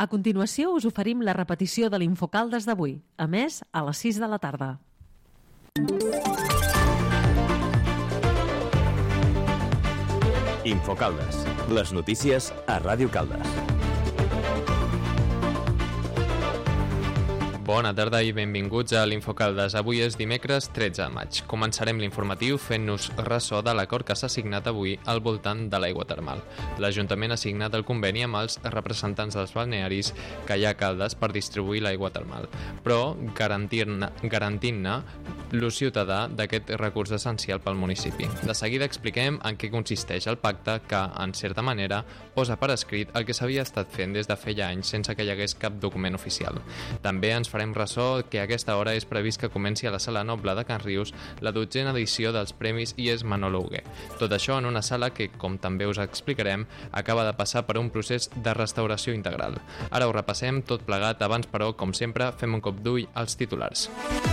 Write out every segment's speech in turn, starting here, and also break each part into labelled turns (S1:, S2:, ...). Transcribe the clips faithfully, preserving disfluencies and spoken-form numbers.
S1: A continuació us oferim la repetició de l'Infocaldes d'avui, a més a les sis de la tarda.
S2: Infocaldes, les notícies a Ràdio Caldes.
S3: Bona tarda i benvinguts a l'Infocaldes. Avui és dimecres tretze de maig. Començarem l'informatiu fent-nos ressò de l'acord que s'ha signat avui al voltant de l'aigua termal. L'Ajuntament ha signat el conveni amb els representants dels balnearis que hi ha a Caldes per distribuir l'aigua termal, però garantint-ne garantint-ne l'ús ciutadà d'aquest recurs essencial pel municipi. De seguida expliquem en què consisteix el pacte que, en certa manera, posa per escrit el que s'havia estat fent des de feia anys sense que hi hagués cap document oficial. També ens farem ressò que a aquesta hora és previst que comenci a la Sala Noble de Can Rius la dotzena edició dels Premis I E S Manolo Hugué. Tot això en una sala que, com també us explicarem, acaba de passar per un procés de restauració integral. Ara ho repassem tot plegat, abans però, com sempre, fem un cop d'ull als titulars.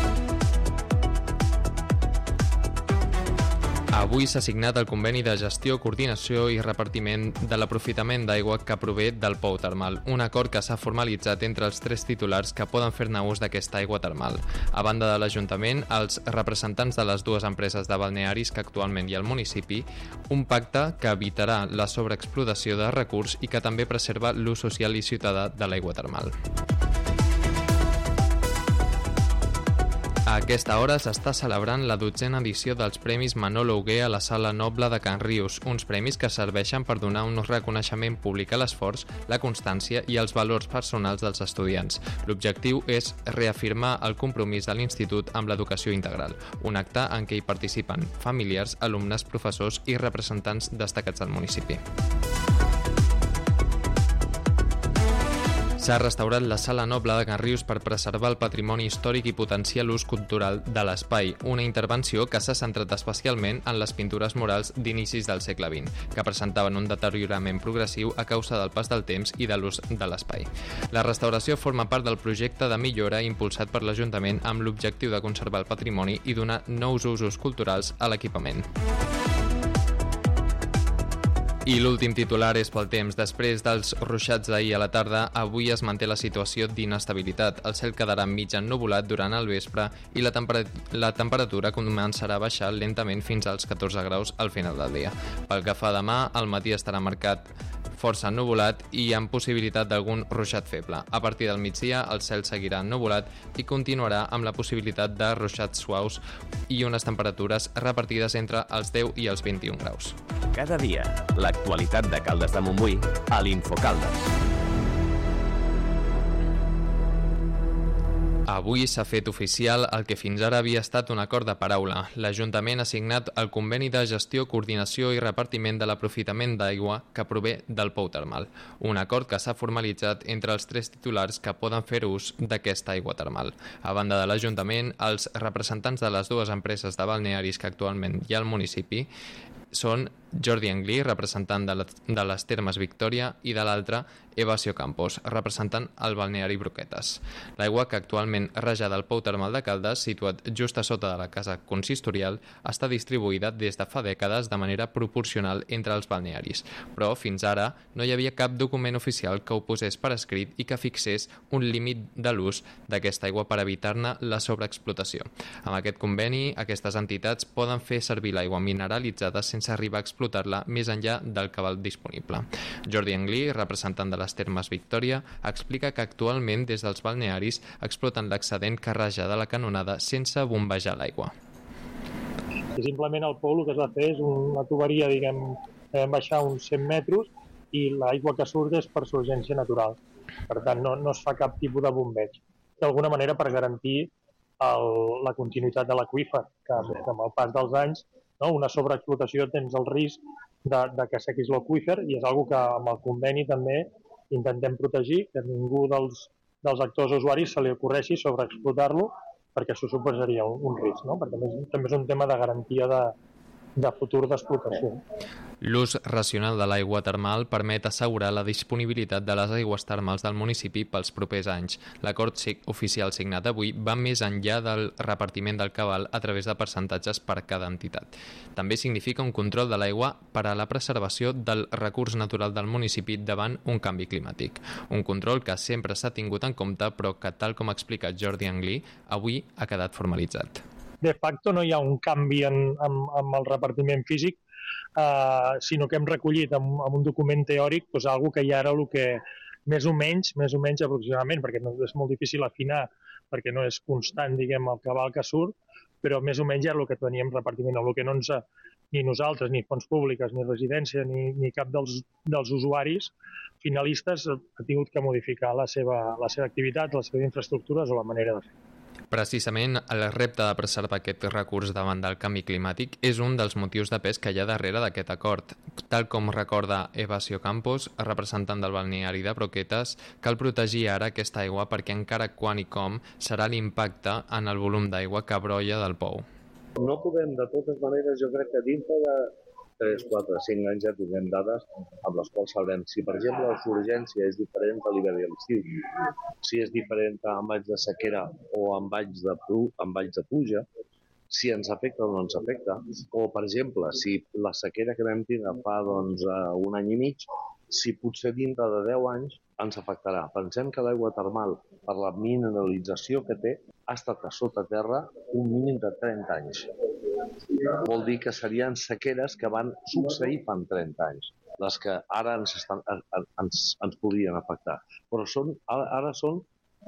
S3: Avui s'ha signat el conveni de gestió, coordinació i repartiment de l'aprofitament d'aigua que prové del pou termal, un acord que s'ha formalitzat entre els tres titulars que poden fer-ne ús d'aquesta aigua termal. A banda de l'Ajuntament, els representants de les dues empreses de balnearis que actualment hi ha al municipi, un pacte que evitarà la sobreexplotació de recurs i que també preserva l'ús social i ciutadà de l'aigua termal. A aquesta hora s'està celebrant la dotzena edició dels Premis Manolo Hugué a la Sala Noble de Can Rius, uns premis que serveixen per donar un reconeixement públic a l'esforç, la constància i els valors personals dels estudiants. L'objectiu és reafirmar el compromís de l'Institut amb l'educació integral, un acte en què hi participen familiars, alumnes, professors i representants destacats del municipi. S'ha restaurat la Sala Noble de Can Rius per preservar el patrimoni històric i potenciar l'ús cultural de l'espai, una intervenció que s'ha centrat especialment en les pintures murals d'inicis del segle vint, que presentaven un deteriorament progressiu a causa del pas del temps i de l'ús de l'espai. La restauració forma part del projecte de millora impulsat per l'Ajuntament amb l'objectiu de conservar el patrimoni i donar nous usos culturals a l'equipament. I l'últim titular és pel temps. Després dels ruixats d'ahir a la tarda, avui es manté la situació d'inestabilitat. El cel quedarà mig ennuvolat durant el vespre i la, temper la temperatura començarà a baixar lentament fins als catorze graus al final del dia. Pel que fa a demà, el matí estarà marcat força ennuvolat i amb possibilitat d'algun ruixat feble. A partir del migdia, el cel seguirà ennuvolat i continuarà amb la possibilitat de ruixats suaus i unes temperatures repartides entre els deu i els vint-i-un graus.
S2: Cada dia, l'actualitat de Caldes de Montbui a l'Infocaldes.
S3: Avui s'ha fet oficial el que fins ara havia estat un acord de paraula. L'Ajuntament ha signat el conveni de gestió, coordinació i repartiment de l'aprofitament d'aigua que prové del pou termal. Un acord que s'ha formalitzat entre els tres titulars que poden fer ús d'aquesta aigua termal. A banda de l'Ajuntament, els representants de les dues empreses de balnearis que actualment hi ha al municipi són Jordi Anglí, representant de, la, de les Termes Victòria, i de l'altra, Evasio Campos, representant el balneari Broquetes. L'aigua que actualment raja del pou termal de Caldes, situat just a sota de la casa consistorial, està distribuïda des de fa dècades de manera proporcional entre els balnearis, però fins ara no hi havia cap document oficial que ho posés per escrit i que fixés un límit de l'ús d'aquesta aigua per evitar-ne la sobreexplotació. Amb aquest conveni, aquestes entitats poden fer servir l'aigua mineralitzada sense arribar a explotar-la més enllà del cabal disponible. Jordi Anglí, representant de les Termes Victòria, explica que actualment des dels balnearis exploten l'excedent que raja de la canonada sense bombejar l'aigua.
S4: I simplement el pou el que es va fer és una tuberia, diguem, que vam baixar uns cent metres i l'aigua que surt és per surgència natural. Per tant, no, no es fa cap tipus de bombeig. D'alguna manera per garantir el, la continuïtat de l'aqüífer, que, que amb el pas dels anys, no, una sobreexplotació tens el risc de, de que sequis l'aqüífer i és una cosa que amb el conveni també intentem protegir, que ningú dels, dels actors usuaris se li ocorreixi sobreexplotar-lo perquè això suposaria un, un risc, no? Perquè també és, també és un tema de garantia de, de futur d'explotació.
S3: L'ús racional de l'aigua termal permet assegurar la disponibilitat de les aigües termals del municipi pels propers anys. L'acord oficial signat avui va més enllà del repartiment del cabal a través de percentatges per cada entitat. També significa un control de l'aigua per a la preservació del recurs natural del municipi davant un canvi climàtic. Un control que sempre s'ha tingut en compte, però que, tal com ha explicat Jordi Anglí, avui ha quedat formalitzat.
S4: De facto no hi ha un canvi en, en, en el repartiment físic, Uh, sinó que hem recollit en, en un document teòric doncs, alguna que ja era el que més o menys, més o menys aproximadament, perquè no, és molt difícil afinar, perquè no és constant, diguem, el cabal que surt, però més o menys ja era el que teníem repartiment, el que no ens, ni nosaltres, ni fonts públiques, ni residència, ni, ni cap dels, dels usuaris finalistes ha tingut que modificar la seva, la seva activitat, les seves infraestructures o la manera de fer.
S3: Precisament, el repte de preservar aquest recurs davant del canvi climàtic és un dels motius de pes que hi ha darrere d'aquest acord. Tal com recorda Evasio Campos, representant del balneari de Broquetes, cal protegir ara aquesta aigua perquè encara quan i com serà l'impacte en el volum d'aigua que brolla del pou.
S5: No podem, de totes maneres, jo crec que dintre de tres, quatre, cinc anys ja tindrem dades amb les quals sabrem si, per exemple, la urgència és diferent a l'hivern i a l'estiu, si és diferent amb anys de sequera o amb anys de, amb anys de pluja, si ens afecta o no ens afecta, o, per exemple, si la sequera que vam tindre fa doncs, un any i mig, si potser dintre de deu anys ens afectarà. Pensem que l'aigua termal, per la mineralització que té, ha estat a sota terra un mínim de trenta anys. Vol dir que serien sequeres que van succeir fa trenta anys, les que ara ens, estan, ens, ens podrien afectar. Però són, ara són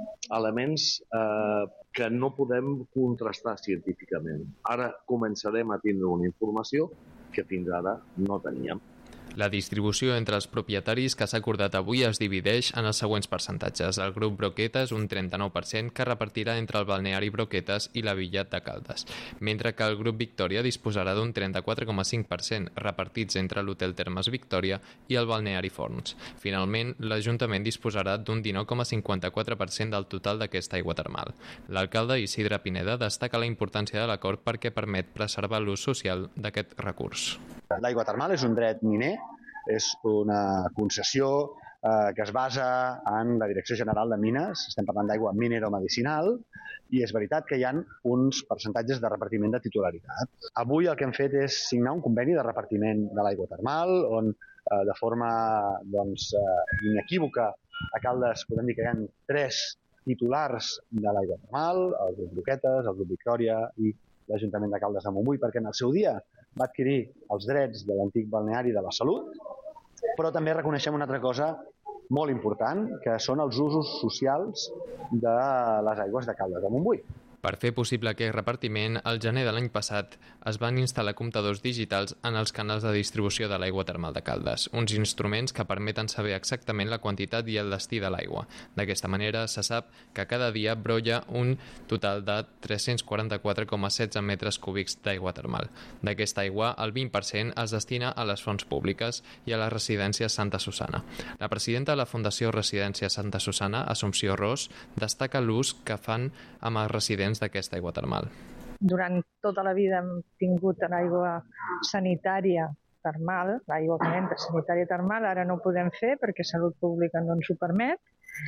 S5: elements eh, que no podem contrastar científicament. Ara començarem a tindre una informació que fins ara no teníem.
S3: La distribució entre els propietaris que s'ha acordat avui es divideix en els següents percentatges. El grup Broquetes, un trenta-nou per cent, que repartirà entre el balneari Broquetes i la Villa de Caldes, mentre que el grup Victòria disposarà d'un trenta-quatre coma cinc per cent, repartits entre l'Hotel Termes Victòria i el balneari Forns. Finalment, l'Ajuntament disposarà d'un dinou coma cinquanta-quatre per cent del total d'aquesta aigua termal. L'alcalde Isidre Pineda destaca la importància de l'acord perquè permet preservar l'ús social d'aquest recurs.
S6: L'aigua termal és un dret miner, és una concessió eh, que es basa en la Direcció General de Mines, estem parlant d'aigua mineromedicinal, i és veritat que hi ha uns percentatges de repartiment de titularitat. Avui el que hem fet és signar un conveni de repartiment de l'aigua termal, on eh, de forma doncs, eh, inequívoca a Caldes podem dir que hi ha tres titulars de l'aigua termal, el grup Broquetes, el grup Victòria i l'Ajuntament de Caldes de Montbui, perquè en el seu dia va adquirir els drets de l'antic balneari de la Salut, però també reconeixem una altra cosa molt important, que són els usos socials de les aigües de Caldes de Montbui.
S3: Per fer possible aquest repartiment, al gener de l'any passat es van instal·lar comptadors digitals en els canals de distribució de l'aigua termal de Caldes, uns instruments que permeten saber exactament la quantitat i el destí de l'aigua. D'aquesta manera, se sap que cada dia brolla un total de tres-cents quaranta-quatre coma setze metres cúbics d'aigua termal. D'aquesta aigua, el vint per cent es destina a les fonts públiques i a la residència Santa Susana. La presidenta de la Fundació Residència Santa Susana, Assumpció Ros, destaca l'ús que fan amb els residents d'aquesta aigua termal.
S7: Durant tota la vida hem tingut l'aigua sanitària termal, l'aigua calenta sanitària termal, ara no ho podem fer perquè Salut Pública no ens ho permet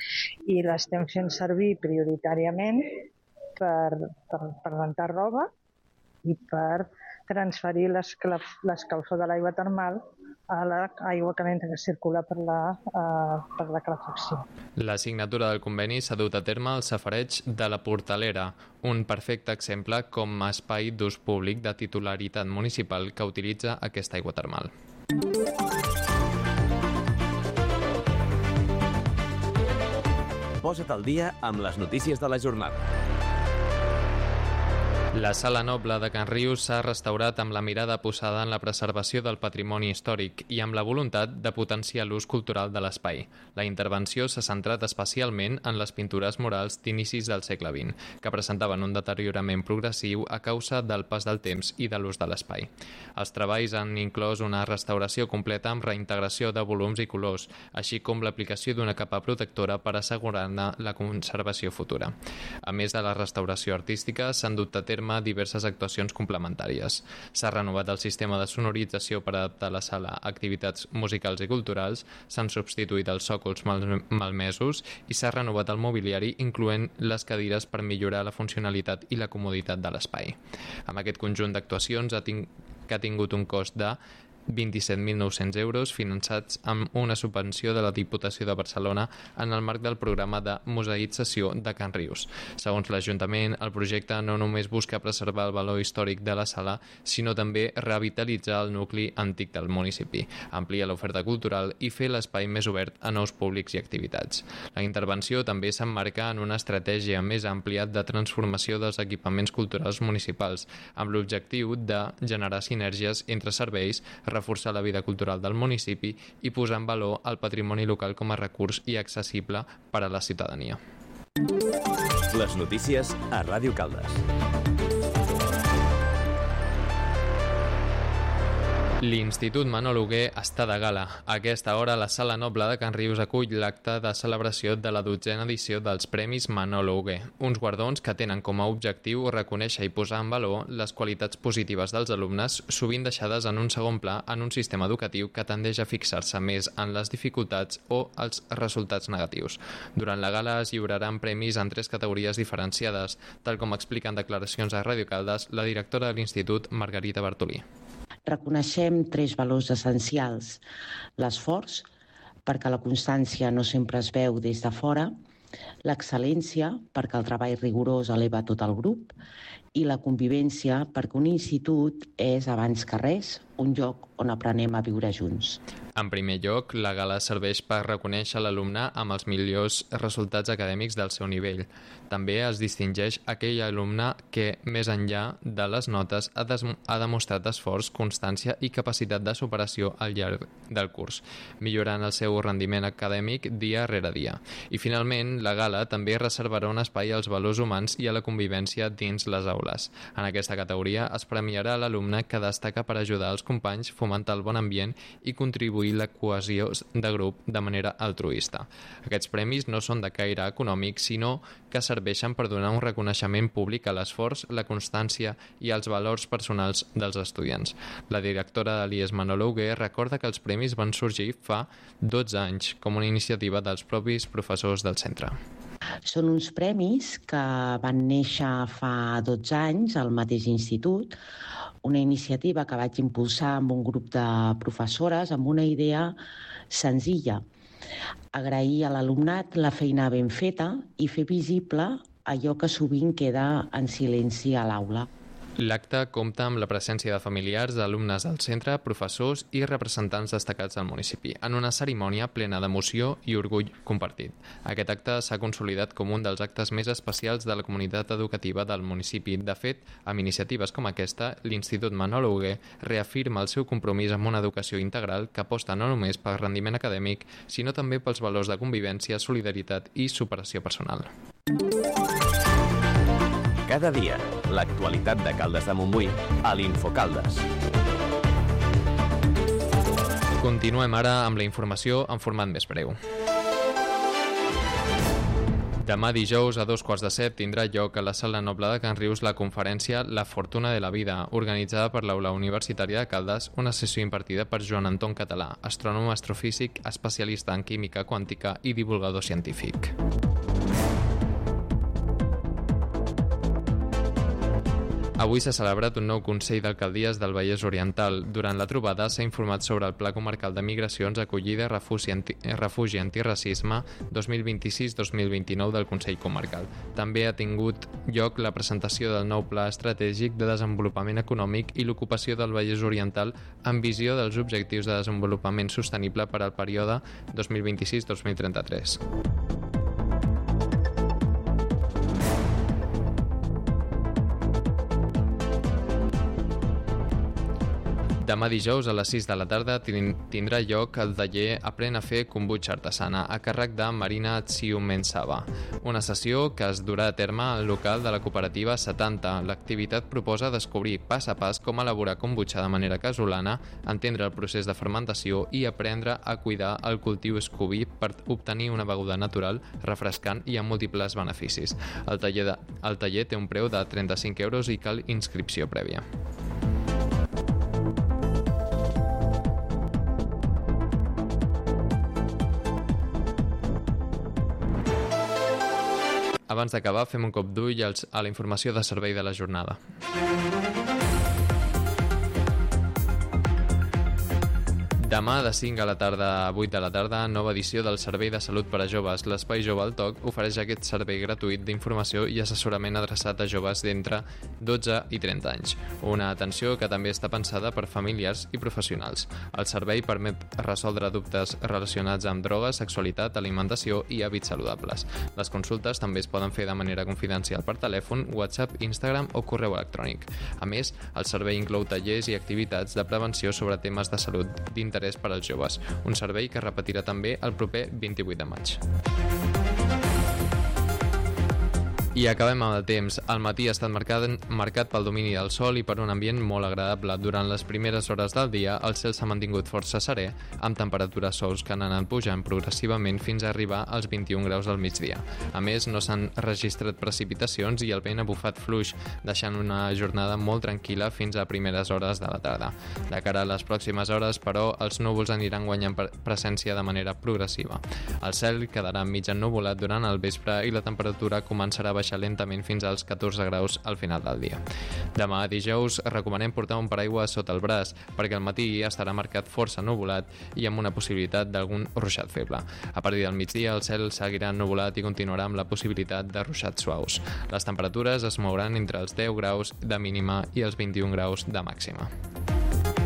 S7: i l'estem fent servir prioritàriament per, per, per rentar roba i per transferir l'escalfor de l'aigua termal a l'aigua calenta que circula per la, uh, per la calefacció.
S3: La signatura del conveni s'ha dut a terme al safareig de la Portalera, un perfecte exemple com a espai d'ús públic de titularitat municipal que utilitza aquesta aigua termal.
S2: Posa't al dia amb les notícies de la jornada.
S3: La Sala Noble de Can Rius s'ha restaurat amb la mirada posada en la preservació del patrimoni històric i amb la voluntat de potenciar l'ús cultural de l'espai. La intervenció s'ha centrat especialment en les pintures murals d'inicis del segle vint, que presentaven un deteriorament progressiu a causa del pas del temps i de l'ús de l'espai. Els treballs han inclòs una restauració completa amb reintegració de volums i colors, així com l'aplicació d'una capa protectora per assegurar-ne la conservació futura. A més de la restauració artística, s'han dut a terme terme diverses actuacions complementàries. S'ha renovat el sistema de sonorització per adaptar la sala a activitats musicals i culturals, s'han substituït els sòcols mal malmesos i s'ha renovat el mobiliari, incloent les cadires per millorar la funcionalitat i la comoditat de l'espai. Amb aquest conjunt d'actuacions ha ting que ha tingut un cost de vint-i-set mil nou-cents euros finançats amb una subvenció de la Diputació de Barcelona en el marc del programa de museïtzació de Can Rius. Segons l'Ajuntament, el projecte no només busca preservar el valor històric de la sala, sinó també revitalitzar el nucli antic del municipi, ampliar l'oferta cultural i fer l'espai més obert a nous públics i activitats. La intervenció també s'emmarca en una estratègia més àmplia de transformació dels equipaments culturals municipals, amb l'objectiu de generar sinergies entre serveis, reforçar la vida cultural del municipi i posar en valor el patrimoni local com a recurs i accessible per a la ciutadania.
S2: Les notícies a Ràdio Caldes.
S3: L'Institut Manol Hugué està de gala. A aquesta hora, la Sala Noble de Can Rius acull l'acte de celebració de la dotzena edició dels Premis Manol Hugué, uns guardons que tenen com a objectiu reconèixer i posar en valor les qualitats positives dels alumnes, sovint deixades en un segon pla en un sistema educatiu que tendeix a fixar-se més en les dificultats o els resultats negatius. Durant la gala es lliuraran premis en tres categories diferenciades, tal com explica en declaracions a Ràdio Caldes la directora de l'Institut, Margarita Bartolí.
S8: Reconeixem tres valors essencials: l'esforç, perquè la constància no sempre es veu des de fora, l'excel·lència, perquè el treball rigorós eleva tot el grup, i la convivència, perquè un institut és, abans que res, un lloc on aprenem a viure junts.
S3: En primer lloc, la gala serveix per reconèixer l'alumne amb els millors resultats acadèmics del seu nivell. També es distingeix aquell alumne que, més enllà de les notes, ha, ha demostrat esforç, constància i capacitat de superació al llarg del curs, millorant el seu rendiment acadèmic dia rere dia. I finalment, la gala també reservarà un espai als valors humans i a la convivència dins les aules. En aquesta categoria es premiarà l'alumne que destaca per ajudar els companys, fomentar el bon ambient i contribuir la cohesió de grup de manera altruista. Aquests premis no són de caire econòmic, sinó que serveixen per donar un reconeixement públic a l'esforç, la constància i els valors personals dels estudiants. La directora de l'I E S Manol Hugué recorda que els premis van sorgir fa dotze anys com una iniciativa dels propis professors del centre.
S8: Són uns premis que van néixer fa dotze anys al mateix institut, una iniciativa que vaig impulsar amb un grup de professores amb una idea senzilla: agrair a l'alumnat la feina ben feta i fer visible allò que sovint queda en silenci a l'aula.
S3: L'acte compta amb la presència de familiars, d'alumnes del centre, professors i representants destacats del municipi, en una cerimònia plena d'emoció i orgull compartit. Aquest acte s'ha consolidat com un dels actes més especials de la comunitat educativa del municipi. De fet, amb iniciatives com aquesta, l'Institut Manol Hugué reafirma el seu compromís amb una educació integral que aposta no només pel rendiment acadèmic, sinó també pels valors de convivència, solidaritat i superació personal.
S2: Cada dia, l'actualitat de Caldes de Montbui a l'Infocaldes.
S3: Continuem ara amb la informació en format més breu. Demà dijous a dos quarts de set tindrà lloc a la Sala Noble de Can Rius la conferència La fortuna de la vida, organitzada per l'Aula Universitària de Caldes, una sessió impartida per Joan Anton Català, astrònom astrofísic, especialista en química quàntica i divulgador científic. Avui s'ha celebrat un nou Consell d'Alcaldies del Vallès Oriental. Durant la trobada s'ha informat sobre el Pla Comarcal de Migracions, Acollida, Refugi, anti, refugi Antiracisme dos mil vint-i-sis dos mil vint-i-nou del Consell Comarcal. També ha tingut lloc la presentació del nou Pla Estratègic de Desenvolupament Econòmic i l'ocupació del Vallès Oriental amb visió dels Objectius de Desenvolupament Sostenible per al període dos mil vint-i-sis dos mil trenta-tres. Demà dijous a les sis de la tarda tindrà lloc el taller Aprèn a fer kombucha artesana a càrrec de Marina Tsiumensaba, una sessió que es durà a terme al local de la cooperativa setanta. L'activitat proposa descobrir pas a pas com elaborar kombucha de manera casolana, entendre el procés de fermentació i aprendre a cuidar el cultiu Scooby per obtenir una beguda natural, refrescant i amb múltiples beneficis. El taller, de, el taller té un preu de trenta-cinc euros i cal inscripció prèvia. Abans d'acabar, fem un cop d'ull a la informació de servei de la jornada. Demà de cinc a la tarda a vuit de la tarda, nova edició del Servei de Salut per a Joves. L'Espai Jove al Toc ofereix aquest servei gratuït d'informació i assessorament adreçat a joves d'entre dotze i trenta anys. Una atenció que també està pensada per familiars i professionals. El servei permet resoldre dubtes relacionats amb drogues, sexualitat, alimentació i hàbits saludables. Les consultes també es poden fer de manera confidencial per telèfon, WhatsApp, Instagram o correu electrònic. A més, el servei inclou tallers i activitats de prevenció sobre temes de salut d'interès per als joves, un servei que repetirà també el proper vint-i-vuit de maig. I acabem amb el temps. El matí ha estat marcat, marcat pel domini del sol i per un ambient molt agradable. Durant les primeres hores del dia, el cel s'ha mantingut força serè, amb temperatures suaus que han anat pujant progressivament fins a arribar als vint-i-un graus al migdia. A més, no s'han registrat precipitacions i el vent ha bufat fluix, deixant una jornada molt tranquil·la fins a primeres hores de la tarda. De cara a les pròximes hores, però, els núvols aniran guanyant presència de manera progressiva. El cel quedarà mig ennuvolat durant el vespre i la temperatura començarà a baixar lentament fins als catorze graus al final del dia. Demà dijous recomanem portar un paraigua sota el braç perquè al matí estarà marcat força ennuvolat i amb una possibilitat d'algun ruixat feble. A partir del migdia el cel seguirà ennuvolat i continuarà amb la possibilitat de ruixats suaus. Les temperatures es mouran entre els deu graus de mínima i els vint-i-un graus de màxima.